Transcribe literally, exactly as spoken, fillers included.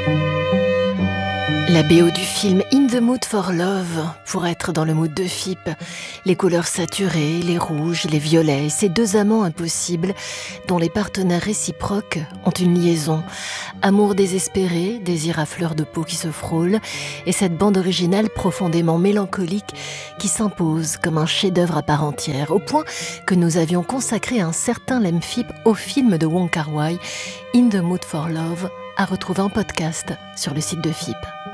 La B O du film In the Mood for Love, pour être dans le mood de F I P. Les couleurs saturées, les rouges, les violets, ces deux amants impossibles dont les partenaires réciproques ont une liaison. Amour désespéré, désir à fleur de peau qui se frôle, et cette bande originale profondément mélancolique qui s'impose comme un chef-d'œuvre à part entière, au point que nous avions consacré un certain Lem F I P au film de Wong Kar-wai, In the Mood for Love, à retrouver en podcast sur le site de F I P.